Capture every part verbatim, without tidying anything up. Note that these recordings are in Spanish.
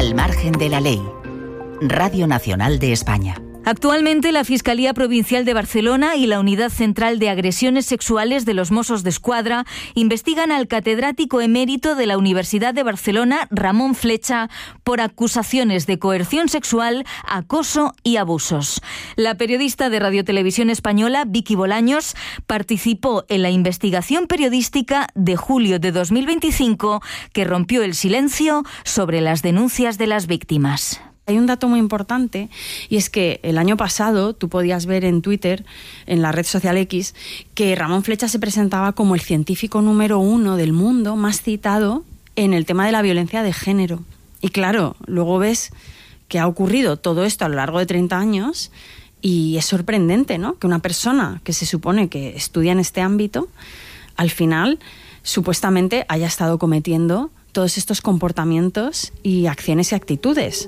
Al margen de la ley. Radio Nacional de España. Actualmente, la Fiscalía Provincial de Barcelona y la Unidad Central de Agresiones Sexuales de los Mossos d'Esquadra investigan al catedrático emérito de la Universidad de Barcelona, Ramón Flecha, por acusaciones de coerción sexual, acoso y abusos. La periodista de Radio Televisión Española, Vicky Bolaños, participó en la investigación periodística de julio de dos mil veinticinco que rompió el silencio sobre las denuncias de las víctimas. Hay un dato muy importante y es que el año pasado tú podías ver en Twitter, en la red social X, que Ramón Flecha se presentaba como el científico número uno del mundo más citado en el tema de la violencia de género. Y claro, luego ves que ha ocurrido todo esto a lo largo de treinta años y es sorprendente, ¿no?, que una persona que se supone que estudia en este ámbito, al final, supuestamente haya estado cometiendo todos estos comportamientos y acciones y actitudes.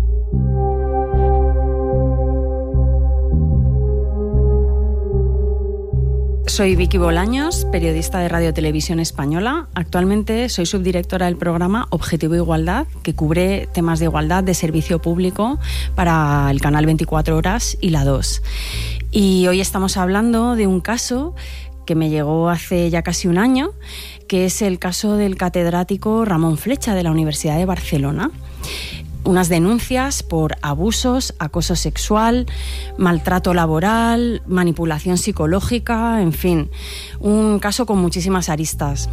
Soy Vicky Bolaños, periodista de Radio Televisión Española. Actualmente soy subdirectora del programa Objetivo Igualdad, que cubre temas de igualdad de servicio público para el canal veinticuatro horas y la dos. Y hoy estamos hablando de un caso que me llegó hace ya casi un año, que es el caso del catedrático Ramón Flecha de la Universidad de Barcelona. Unas denuncias por abusos, acoso sexual, maltrato laboral, manipulación psicológica, en fin, un caso con muchísimas aristas.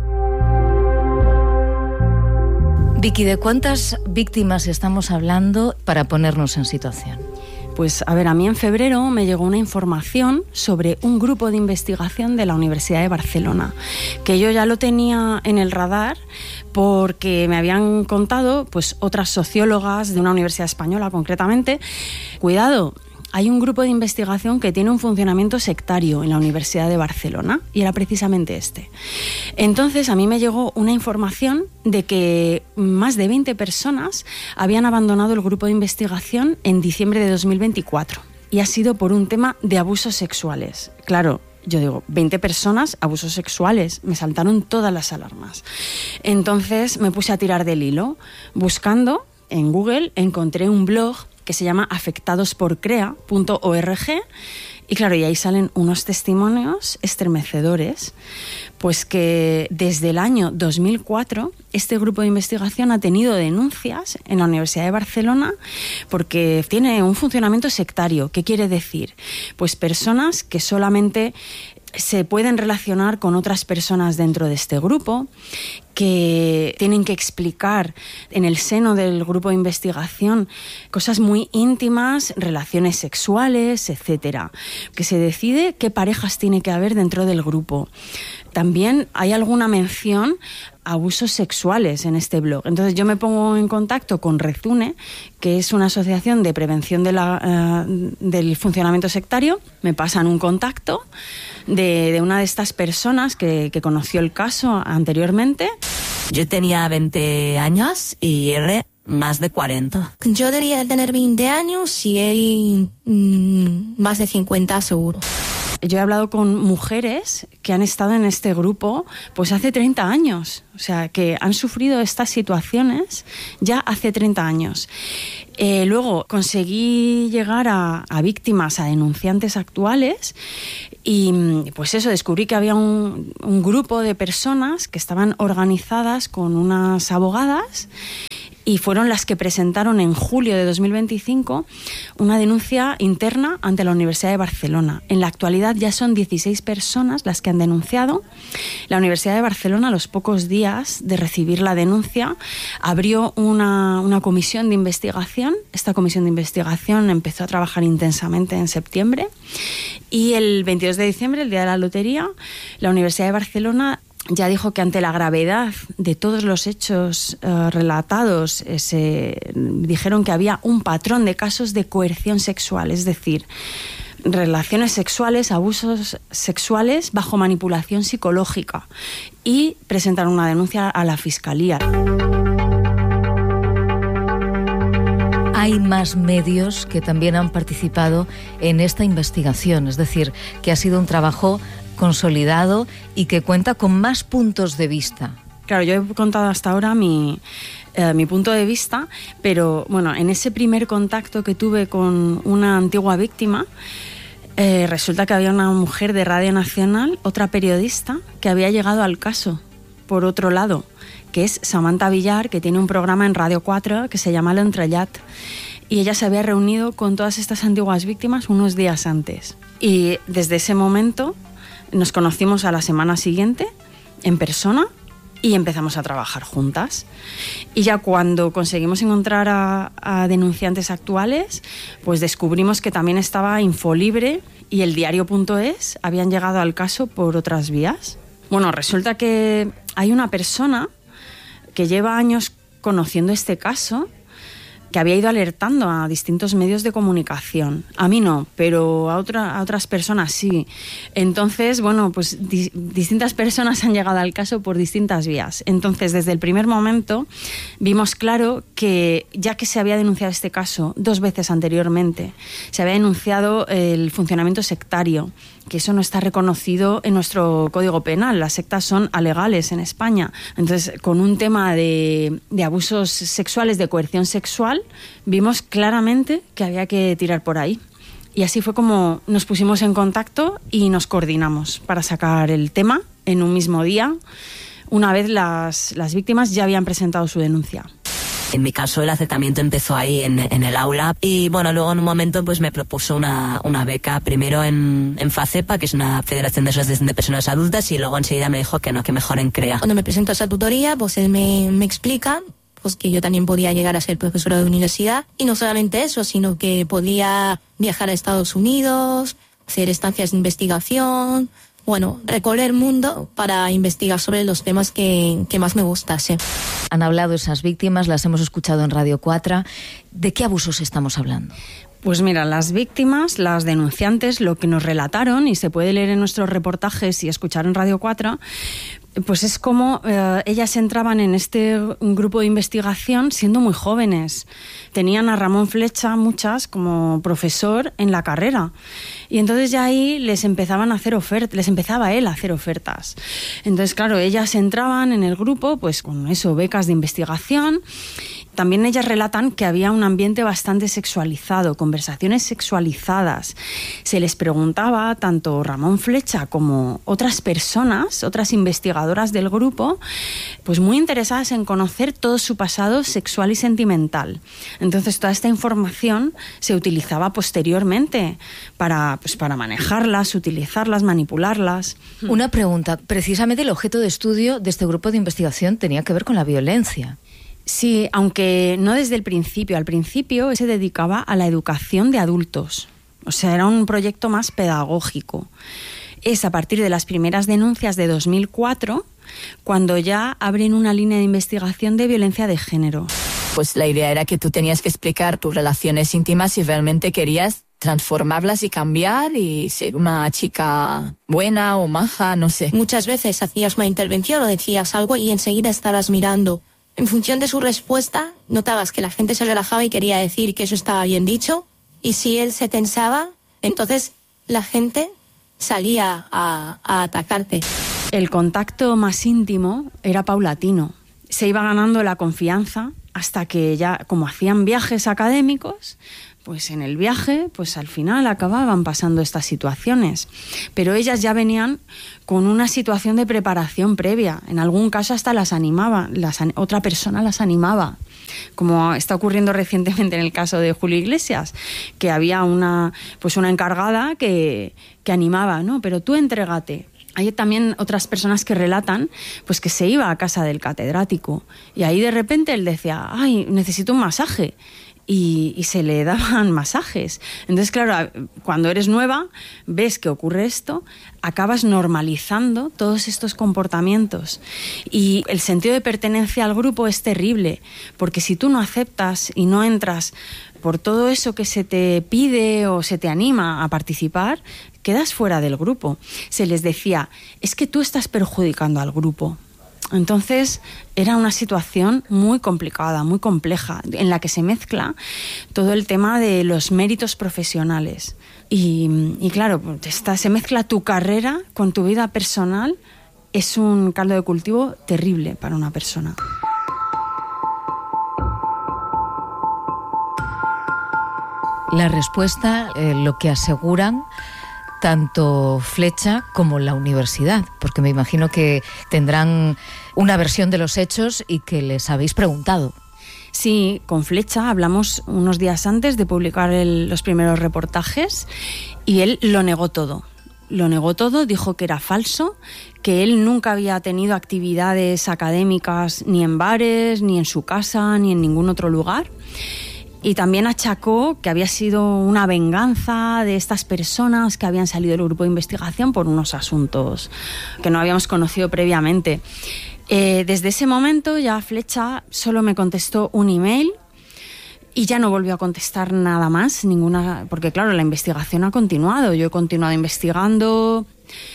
Vicky, ¿de cuántas víctimas estamos hablando para ponernos en situación? Pues, a ver, a mí en febrero me llegó una información sobre un grupo de investigación de la Universidad de Barcelona, que yo ya lo tenía en el radar porque me habían contado pues otras sociólogas de una universidad española concretamente. Cuidado, hay un grupo de investigación que tiene un funcionamiento sectario en la Universidad de Barcelona y era precisamente este. Entonces a mí me llegó una información de que más de veinte personas habían abandonado el grupo de investigación en diciembre de dos mil veinticuatro y ha sido por un tema de abusos sexuales. Claro, yo digo, veinte personas, abusos sexuales, me saltaron todas las alarmas. Entonces me puse a tirar del hilo. Buscando en Google encontré un blog que se llama afectados por crea punto org y claro, y ahí salen unos testimonios estremecedores, pues que desde el año dos mil cuatro este grupo de investigación ha tenido denuncias en la Universidad de Barcelona porque tiene un funcionamiento sectario. ¿Qué quiere decir? Pues personas que solamente se pueden relacionar con otras personas dentro de este grupo, que tienen que explicar en el seno del grupo de investigación cosas muy íntimas, relaciones sexuales, etcétera. Que se decide qué parejas tiene que haber dentro del grupo. También hay alguna mención a abusos sexuales en este blog. Entonces yo me pongo en contacto con Rezune, que es una asociación de prevención de la, uh, del funcionamiento sectario. Me pasan un contacto de, de una de estas personas que, que conoció el caso anteriormente. Yo tenía veinte años y era más de cuarenta. Yo debería tener veinte años y él mmm, más de cincuenta seguro. Yo he hablado con mujeres que han estado en este grupo pues hace treinta años, o sea, que han sufrido estas situaciones ya hace treinta años. Eh, luego conseguí llegar a, a víctimas, a denunciantes actuales y pues eso, descubrí que había un, un grupo de personas que estaban organizadas con unas abogadas y fueron las que presentaron en julio de dos mil veinticinco una denuncia interna ante la Universidad de Barcelona. En la actualidad ya son dieciséis personas las que han denunciado. La Universidad de Barcelona, a los pocos días de recibir la denuncia, abrió una, una comisión de investigación. Esta comisión de investigación empezó a trabajar intensamente en septiembre y el veintidós de diciembre, el día de la lotería, la Universidad de Barcelona ya dijo que ante la gravedad de todos los hechos uh, relatados, eh, se dijeron que había un patrón de casos de coerción sexual, es decir, relaciones sexuales, abusos sexuales bajo manipulación psicológica, y presentaron una denuncia a la Fiscalía. Hay más medios que también han participado en esta investigación, es decir, que ha sido un trabajo consolidado y que cuenta con más puntos de vista. Claro, yo he contado hasta ahora mi, eh, mi punto de vista, pero bueno, en ese primer contacto que tuve con una antigua víctima, eh, resulta que había una mujer de Radio Nacional, otra periodista, que había llegado al caso por otro lado, que es Samantha Villar, que tiene un programa en Radio cuatro que se llama L'Entrellat, y ella se había reunido con todas estas antiguas víctimas unos días antes. Y desde ese momento nos conocimos a la semana siguiente en persona y empezamos a trabajar juntas. Y ya cuando conseguimos encontrar a, a denunciantes actuales, pues descubrimos que también estaba Infolibre y el diario punto es habían llegado al caso por otras vías. Bueno, resulta que hay una persona que lleva años conociendo este caso, que había ido alertando a distintos medios de comunicación. A mí no, pero a, otra, a otras personas sí. Entonces, bueno, pues di, distintas personas han llegado al caso por distintas vías. Entonces, desde el primer momento vimos claro que, ya que se había denunciado este caso dos veces anteriormente, se había denunciado el funcionamiento sectario, que eso no está reconocido en nuestro Código Penal. Las sectas son alegales en España. Entonces, con un tema de, de abusos sexuales, de coerción sexual, vimos claramente que había que tirar por ahí. Y así fue como nos pusimos en contacto y nos coordinamos para sacar el tema en un mismo día, una vez las, las víctimas ya habían presentado su denuncia. En mi caso el acercamiento empezó ahí en, en el aula y bueno, luego en un momento pues me propuso una, una beca, primero en, en FACEPA, que es una federación de asociación de personas adultas, y luego enseguida me dijo que no, que mejor en CREA. Cuando me presento a esa tutoría, pues él me, me explica pues que yo también podía llegar a ser profesora de universidad, y no solamente eso, sino que podía viajar a Estados Unidos, hacer estancias de investigación, bueno, recorrer el mundo para investigar sobre los temas que, que más me gustase. Han hablado esas víctimas, las hemos escuchado en Radio cuatro. ¿De qué abusos estamos hablando? Pues mira, las víctimas, las denunciantes, lo que nos relataron, y se puede leer en nuestros reportajes y escuchar en Radio cuatro, pues es como eh, ellas entraban en este grupo de investigación siendo muy jóvenes. Tenían a Ramón Flecha, muchas, como profesor en la carrera. Y entonces ya ahí les empezaban a hacer ofertas, les empezaba él a hacer ofertas. Entonces, claro, ellas entraban en el grupo, pues con eso, becas de investigación. También ellas relatan que había un ambiente bastante sexualizado, conversaciones sexualizadas. Se les preguntaba, tanto Ramón Flecha como otras personas, otras investigadoras del grupo, pues muy interesadas en conocer todo su pasado sexual y sentimental. Entonces toda esta información se utilizaba posteriormente para, pues, para manejarlas, utilizarlas, manipularlas. Una pregunta, precisamente el objeto de estudio de este grupo de investigación tenía que ver con la violencia. Sí, aunque no desde el principio. Al principio se dedicaba a la educación de adultos. O sea, era un proyecto más pedagógico. Es a partir de las primeras denuncias de dos mil cuatro cuando ya abren una línea de investigación de violencia de género. Pues la idea era que tú tenías que explicar tus relaciones íntimas si realmente querías transformarlas y cambiar y ser una chica buena o maja, no sé. Muchas veces hacías una intervención o decías algo y enseguida estabas mirando. En función de su respuesta, notabas que la gente se relajaba y quería decir que eso estaba bien dicho. Y si él se tensaba, entonces la gente salía a, a atacarte. El contacto más íntimo era paulatino. Se iba ganando la confianza hasta que ya, como hacían viajes académicos, pues en el viaje, pues al final acababan pasando estas situaciones. Pero ellas ya venían con una situación de preparación previa. En algún caso hasta las animaba, las, otra persona las animaba. Como está ocurriendo recientemente en el caso de Julio Iglesias, que había una, pues una encargada que, que animaba, ¿no? Pero tú entrégate. Hay también otras personas que relatan pues que se iba a casa del catedrático y ahí de repente él decía, ay, necesito un masaje. Y, y se le daban masajes. Entonces, claro, cuando eres nueva, ves que ocurre esto, acabas normalizando todos estos comportamientos. Y el sentido de pertenencia al grupo es terrible, porque si tú no aceptas y no entras por todo eso que se te pide o se te anima a participar, quedas fuera del grupo. Se les decía, es que tú estás perjudicando al grupo. Entonces era una situación muy complicada, muy compleja, en la que se mezcla todo el tema de los méritos profesionales. Y, y claro, esta, se mezcla tu carrera con tu vida personal. Es un caldo de cultivo terrible para una persona. La respuesta, eh, lo que aseguran tanto Flecha como la universidad, porque me imagino que tendrán una versión de los hechos y que les habéis preguntado. Sí, con Flecha hablamos unos días antes de publicar el, los primeros reportajes y él lo negó todo. Lo negó todo, dijo que era falso, que él nunca había tenido actividades académicas ni en bares, ni en su casa, ni en ningún otro lugar. Y también achacó que había sido una venganza de estas personas que habían salido del grupo de investigación por unos asuntos que no habíamos conocido previamente. Eh, desde ese momento ya Flecha solo me contestó un email y ya no volvió a contestar nada más, ninguna, porque claro, la investigación ha continuado, yo he continuado investigando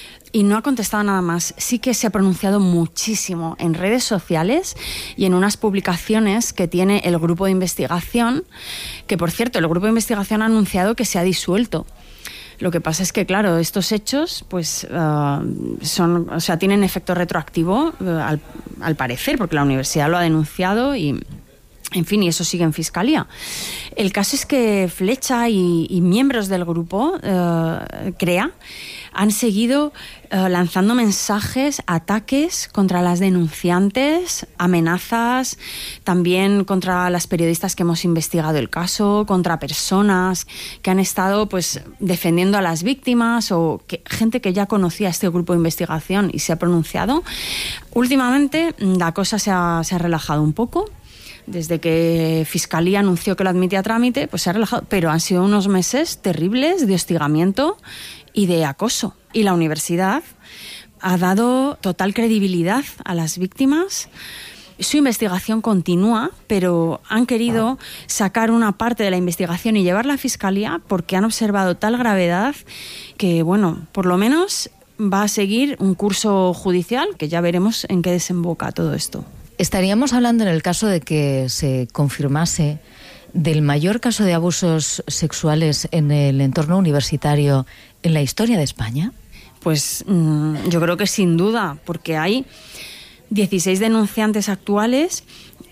y no ha contestado nada más. Sí que se ha pronunciado muchísimo en redes sociales y en unas publicaciones que tiene el grupo de investigación, que por cierto, el grupo de investigación ha anunciado que se ha disuelto. Lo que pasa es que, claro, estos hechos pues uh, son, o sea, tienen efecto retroactivo uh, al, al parecer, porque la universidad lo ha denunciado y, en fin, y eso sigue en fiscalía. El caso es que Flecha y, y miembros del grupo uh, CREA han seguido uh, lanzando mensajes, ataques contra las denunciantes, amenazas, también contra las periodistas que hemos investigado el caso, contra personas que han estado pues defendiendo a las víctimas o que, gente que ya conocía este grupo de investigación y se ha pronunciado. Últimamente la cosa se ha, se ha relajado un poco. Desde que Fiscalía anunció que lo admitía a trámite, pues se ha relajado, pero han sido unos meses terribles de hostigamiento y de acoso. Y la universidad ha dado total credibilidad a las víctimas. Su investigación continúa, pero han querido sacar una parte de la investigación y llevarla a Fiscalía porque han observado tal gravedad que, bueno, por lo menos va a seguir un curso judicial que ya veremos en qué desemboca todo esto. Estaríamos hablando, en el caso de que se confirmase, del mayor caso de abusos sexuales en el entorno universitario en la historia de España. Pues mmm, yo creo que sin duda, porque hay dieciséis denunciantes actuales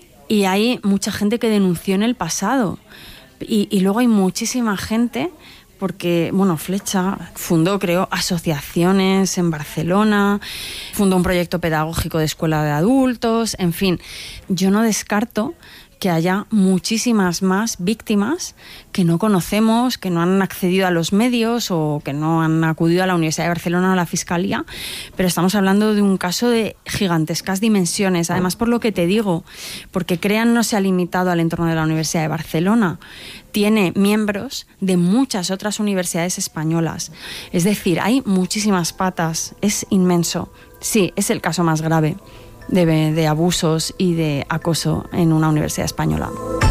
y hay mucha gente que denunció en el pasado. Y, y luego hay muchísima gente, porque, bueno, Flecha fundó, creó asociaciones en Barcelona, fundó un proyecto pedagógico de escuela de adultos, en fin, yo no descarto que haya muchísimas más víctimas que no conocemos, que no han accedido a los medios o que no han acudido a la Universidad de Barcelona o a la Fiscalía, pero estamos hablando de un caso de gigantescas dimensiones, además por lo que te digo, porque CREA no se ha limitado al entorno de la Universidad de Barcelona, tiene miembros de muchas otras universidades españolas, es decir, hay muchísimas patas, es inmenso, sí, es el caso más grave De, de abusos y de acoso en una universidad española.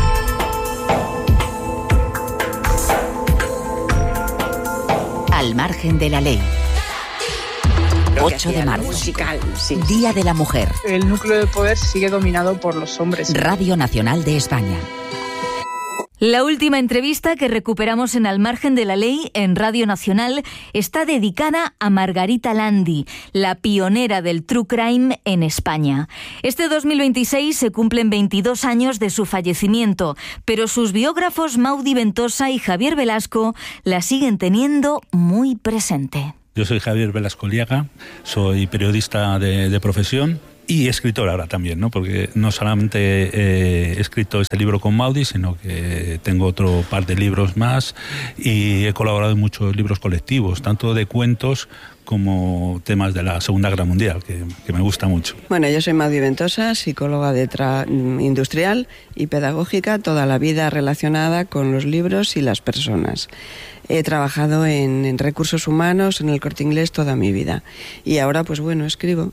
Al margen de la ley. ocho de marzo. Musical, sí. Día de la Mujer. El núcleo de poder sigue dominado por los hombres. Radio Nacional de España. La última entrevista que recuperamos en Al margen de la ley en Radio Nacional está dedicada a Margarita Landi, la pionera del true crime en España. Este dos mil veintiséis se cumplen veintidós años de su fallecimiento, pero sus biógrafos Maudi Ventosa y Javier Velasco la siguen teniendo muy presente. Yo soy Javier Velasco Liaga, soy periodista de, de profesión. Y escritor ahora también, ¿no? Porque no solamente he escrito este libro con Maudi, sino que tengo otro par de libros más y he colaborado en muchos libros colectivos, tanto de cuentos como temas de la Segunda Guerra Mundial, que, que me gusta mucho. Bueno, yo soy Maudi Ventosa, psicóloga de tra- industrial y pedagógica, toda la vida relacionada con los libros y las personas. He trabajado en, en recursos humanos, en el Corte Inglés toda mi vida. Y ahora, pues bueno, escribo.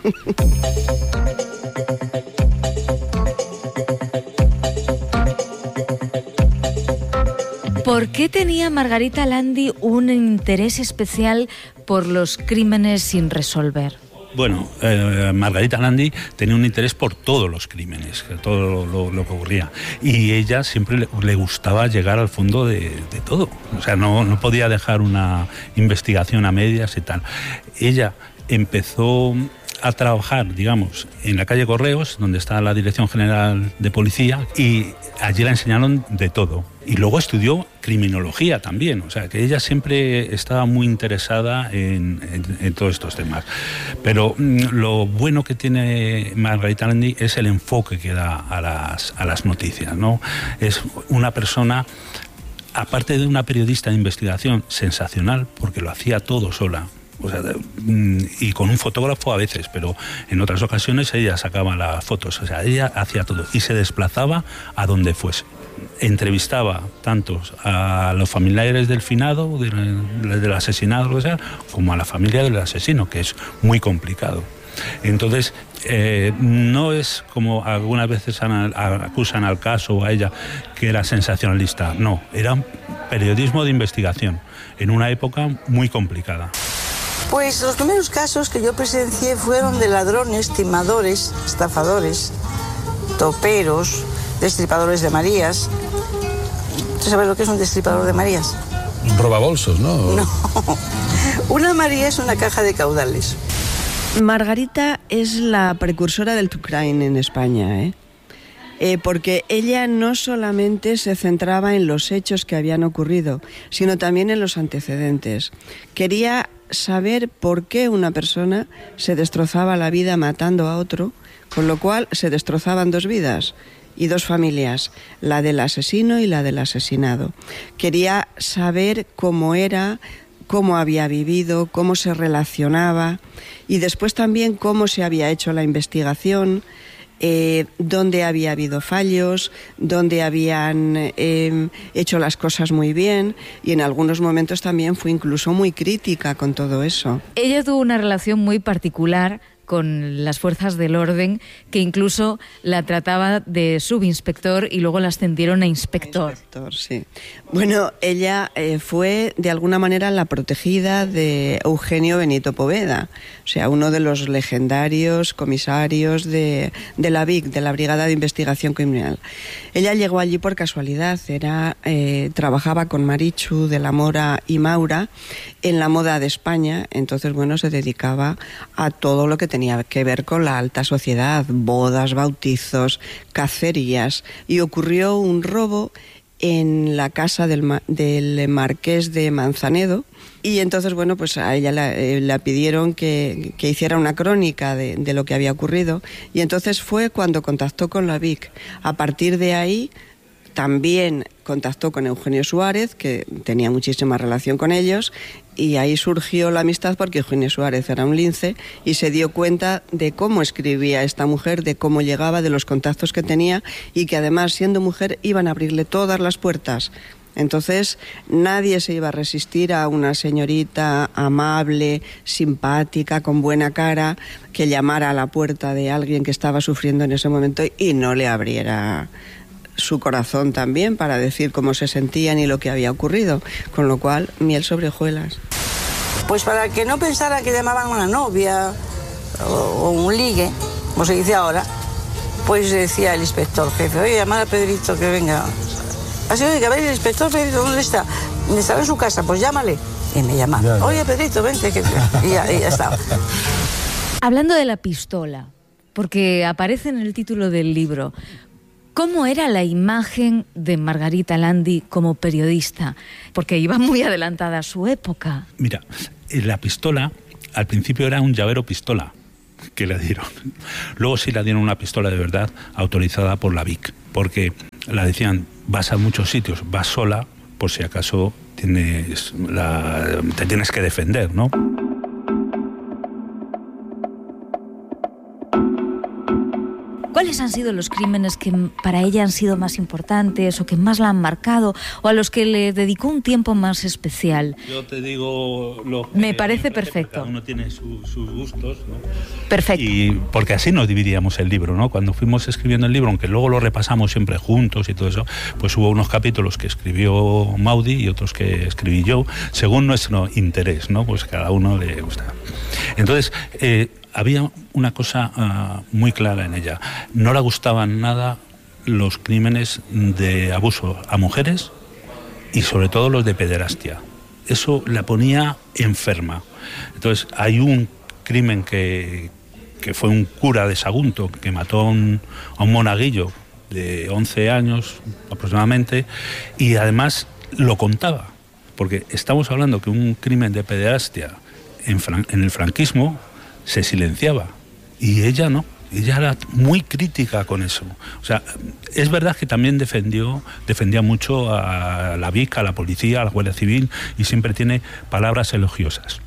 ¿Por qué tenía Margarita Landi un interés especial por los crímenes sin resolver? Bueno, eh, Margarita Landi tenía un interés por todos los crímenes, todo lo, lo, lo que ocurría. Y ella siempre le, le gustaba llegar al fondo de, de todo. O sea, no, no podía dejar una investigación a medias y tal. Ella empezó a trabajar, digamos, en la calle Correos, donde está la Dirección General de Policía, y allí la enseñaron de todo. Y luego estudió criminología también, o sea, que ella siempre estaba muy interesada en, en, en todos estos temas. Pero mmm, lo bueno que tiene Margarita Landi es el enfoque que da a las, a las noticias, ¿no? Es una persona, aparte de una periodista de investigación sensacional, porque lo hacía todo sola. O sea, y con un fotógrafo a veces, pero en otras ocasiones ella sacaba las fotos, o sea, ella hacía todo y se desplazaba a donde fuese. Entrevistaba tanto a los familiares del finado, del, del asesinado, o sea, como a la familia del asesino, que es muy complicado. Entonces, eh, no es como algunas veces acusan al caso o a ella que era sensacionalista, no, era un periodismo de investigación en una época muy complicada. Pues los primeros casos que yo presencié fueron de ladrones, timadores, estafadores, toperos, destripadores de Marías. ¿Tú sabes lo que es un destripador de Marías? Un robabolsos, ¿no? No. Una María es una caja de caudales. Margarita es la precursora del true crime en España, ¿eh? Eh, porque ella no solamente se centraba en los hechos que habían ocurrido, sino también en los antecedentes. Quería saber por qué una persona se destrozaba la vida matando a otro, con lo cual se destrozaban dos vidas y dos familias, la del asesino y la del asesinado. Quería saber cómo era, cómo había vivido, cómo se relacionaba y después también cómo se había hecho la investigación, Eh, dónde había habido fallos, dónde habían eh, hecho las cosas muy bien, y en algunos momentos también fue incluso muy crítica con todo eso. Ella tuvo una relación muy particular con las fuerzas del orden, que incluso la trataba de subinspector y luego la ascendieron a inspector. Inspector, sí. Bueno, ella eh, fue de alguna manera la protegida de Eugenio Benito Poveda, o sea, uno de los legendarios comisarios de, de la B I C, de la Brigada de Investigación Criminal. Ella llegó allí por casualidad, era, eh, trabajaba con Marichu de la Mora y Maura en la moda de España, entonces, bueno, se dedicaba a todo lo que tenía tenía que ver con la alta sociedad, bodas, bautizos, cacerías, y ocurrió un robo en la casa del, ma- del marqués de Manzanedo, y entonces, bueno, pues a ella la, eh, la pidieron que, que hiciera una crónica de, de lo que había ocurrido, y entonces fue cuando contactó con la B I C. A partir de ahí también contactó con Eugenio Suárez, que tenía muchísima relación con ellos, y ahí surgió la amistad porque Eugenio Suárez era un lince y se dio cuenta de cómo escribía esta mujer, de cómo llegaba, de los contactos que tenía, y que además, siendo mujer, iban a abrirle todas las puertas. Entonces nadie se iba a resistir a una señorita amable, simpática, con buena cara, que llamara a la puerta de alguien que estaba sufriendo en ese momento y no le abriera su corazón también para decir cómo se sentían y lo que había ocurrido, con lo cual, miel sobre hojuelas. Pues para que no pensara que llamaban a una novia o, o un ligue, como se dice ahora, pues decía el inspector jefe: oye, llamar a Pedrito que venga. Así, oye, a ver, el inspector Pedrito, ¿dónde está? Estaba en su casa, pues llámale. Y me llama, ya, ya. Oye, Pedrito, vente, que... y, ya, y ya está. Hablando de la pistola, porque aparece en el título del libro, ¿cómo era la imagen de Margarita Landi como periodista? Porque iba muy adelantada a su época. Mira, la pistola al principio era un llavero pistola que le dieron. Luego sí le dieron una pistola de verdad autorizada por la B I C, porque la decían: vas a muchos sitios, vas sola, por si acaso tienes la, te tienes que defender, ¿no? ¿Cuáles han sido los crímenes que para ella han sido más importantes o que más la han marcado o a los que le dedicó un tiempo más especial? Yo te digo lo que me parece perfecto. Cada uno tiene su, sus gustos, ¿no? Perfecto. Y porque así nos dividíamos el libro, ¿no? Cuando fuimos escribiendo el libro, aunque luego lo repasamos siempre juntos y todo eso, pues hubo unos capítulos que escribió Maudi y otros que escribí yo, según nuestro interés, ¿no? Pues cada uno le gusta. Entonces, eh, había una cosa uh, muy clara en ella. No le gustaban nada los crímenes de abuso a mujeres y sobre todo los de pederastia. Eso la ponía enferma. Entonces hay un crimen que, que fue un cura de Sagunto, que mató a un, a un monaguillo de once años aproximadamente, y además lo contaba, porque estamos hablando que un crimen de pederastia en, fran, en el franquismo se silenciaba, y ella no. Ella era muy crítica con eso. O sea, es verdad que también defendió, defendía mucho a la Vic, a la policía, a la Guardia Civil, y siempre tiene palabras elogiosas.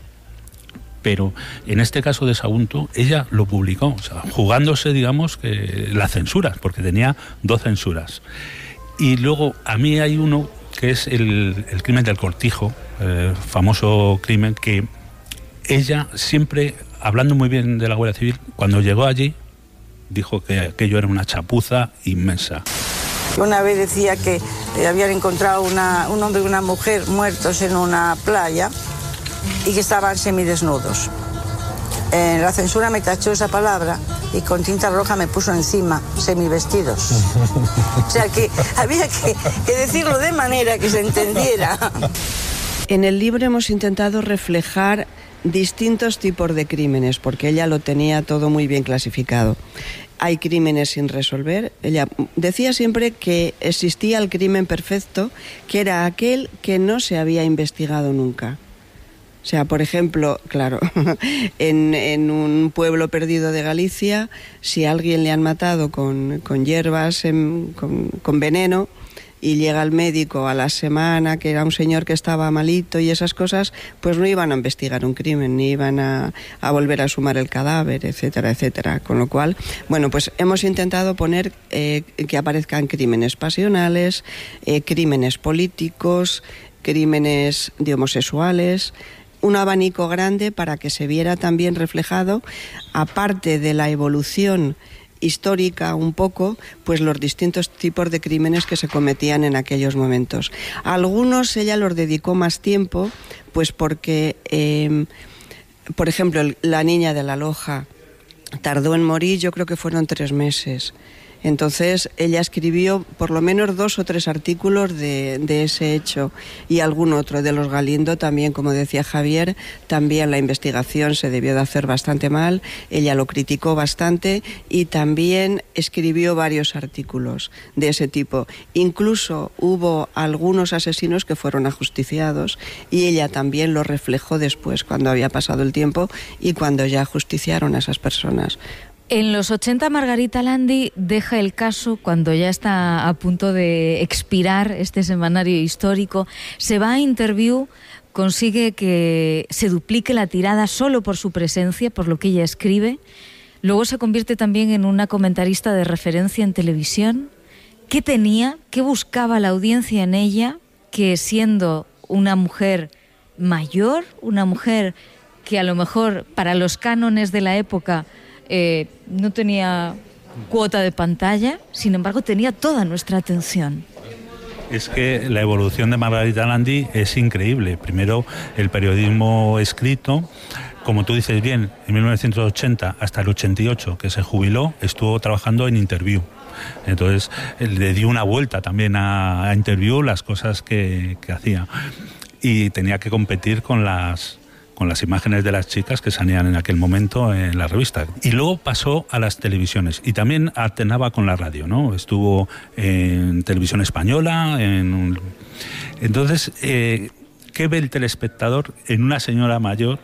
Pero en este caso de Sagunto, ella lo publicó, o sea, jugándose, digamos, que la censura, porque tenía dos censuras. Y luego, a mí hay uno que es el, el crimen del Cortijo, eh, famoso crimen, que ella siempre, hablando muy bien de la Guardia Civil, cuando llegó allí, dijo que aquello era una chapuza inmensa. Una vez decía que eh, habían encontrado una, un hombre y una mujer muertos en una playa y que estaban semidesnudos. En la censura me tachó esa palabra y con tinta roja me puso encima semivestidos. O sea que había que, que decirlo de manera que se entendiera. En el libro hemos intentado reflejar distintos tipos de crímenes, porque ella lo tenía todo muy bien clasificado. Hay crímenes sin resolver. Ella decía siempre que existía el crimen perfecto, que era aquel que no se había investigado nunca. O sea, por ejemplo, claro, en, en un pueblo perdido de Galicia, si a alguien le han matado con, con hierbas, en, con, con veneno, y llega el médico a la semana, que era un señor que estaba malito y esas cosas, pues no iban a investigar un crimen, ni iban a, a volver a sumar el cadáver, etcétera, etcétera. Con lo cual, bueno, pues hemos intentado poner eh, que aparezcan crímenes pasionales, eh, crímenes políticos, crímenes de homosexuales, un abanico grande para que se viera también reflejado, aparte de la evolución histórica un poco, pues los distintos tipos de crímenes que se cometían en aquellos momentos. A algunos ella los dedicó más tiempo, pues porque, eh, por ejemplo, la niña de la Loja tardó en morir, yo creo que fueron tres meses. Entonces ella escribió por lo menos dos o tres artículos de, de ese hecho, y algún otro. De los Galindo también, como decía Javier, también la investigación se debió de hacer bastante mal, ella lo criticó bastante y también escribió varios artículos de ese tipo. Incluso hubo algunos asesinos que fueron ajusticiados y ella también lo reflejó después, cuando había pasado el tiempo y cuando ya ajusticiaron a esas personas. En los ochenta, Margarita Landi deja el caso cuando ya está a punto de expirar este semanario histórico. Se va a Interview, consigue que se duplique la tirada solo por su presencia, por lo que ella escribe. Luego se convierte también en una comentarista de referencia en televisión. ¿Qué tenía, qué buscaba la audiencia en ella, que siendo una mujer mayor, una mujer que a lo mejor para los cánones de la época Eh, no tenía cuota de pantalla, sin embargo tenía toda nuestra atención? Es que la evolución de Margarita Landi es increíble. Primero, el periodismo escrito, como tú dices bien, en mil novecientos ochenta hasta el ochenta y ocho, que se jubiló, estuvo trabajando en Interview. Entonces le dio una vuelta también a, a Interview, las cosas que, que hacía, y tenía que competir con las con las imágenes de las chicas que salían en aquel momento en la revista. Y luego pasó a las televisiones y también alternaba con la radio, ¿no? Estuvo en Televisión Española, en un... Entonces, eh, ¿qué ve el telespectador en una señora mayor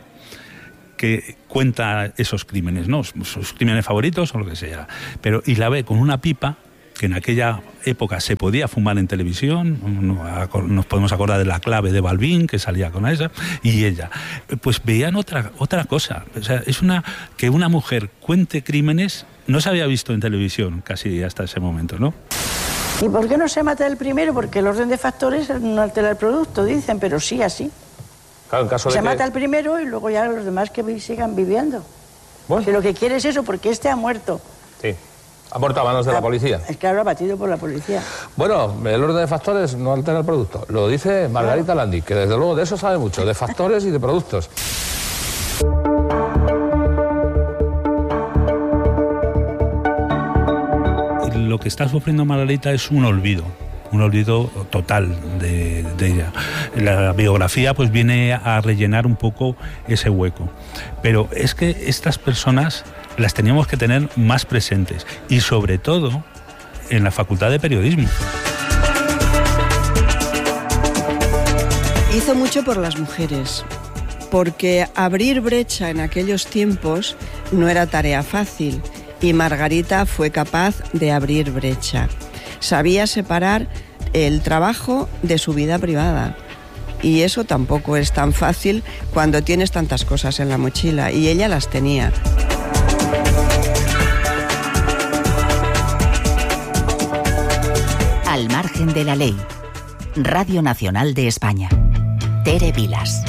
que cuenta esos crímenes, ¿no? Sus crímenes favoritos o lo que sea? Pero, y la ve con una pipa, que en aquella época se podía fumar en televisión, nos podemos acordar de La clave de Balbín, que salía con esa, y ella, pues veían otra, otra cosa. O sea, es una, que una mujer cuente crímenes, no se había visto en televisión casi hasta ese momento, ¿no? ¿Y por qué no se mata el primero? Porque el orden de factores no altera el producto, dicen, pero sí así. Claro, en caso de se que... mata el primero y luego ya los demás que sigan viviendo. Bueno. Si lo que quiere es eso, porque este ha muerto. Sí. ¿Ha muerto a manos de la policía? Es claro, abatido por la policía. Bueno, el orden de factores no altera el producto. Lo dice Margarita claro. Landi, que desde luego de eso sabe mucho, de factores y de productos. Lo que está sufriendo Margarita es un olvido. Un olvido total de, de ella. La biografía pues viene a rellenar un poco ese hueco. Pero es que estas personas las teníamos que tener más presentes y sobre todo en la Facultad de Periodismo. Hizo mucho por las mujeres, porque abrir brecha en aquellos tiempos no era tarea fácil y Margarita fue capaz de abrir brecha. Sabía separar el trabajo de su vida privada y eso tampoco es tan fácil cuando tienes tantas cosas en la mochila, y ella las tenía. Al margen de la ley. Radio Nacional de España. Tere Vilas.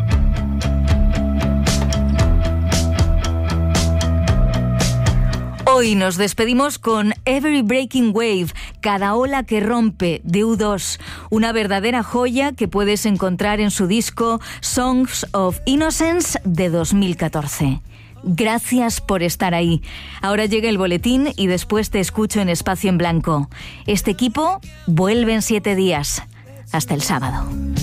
Hoy nos despedimos con Every Breaking Wave, cada ola que rompe, de U dos, una verdadera joya que puedes encontrar en su disco Songs of Innocence de dos mil catorce. Gracias por estar ahí. Ahora llega el boletín y después te escucho en Espacio en Blanco. Este equipo vuelve en siete días. Hasta el sábado.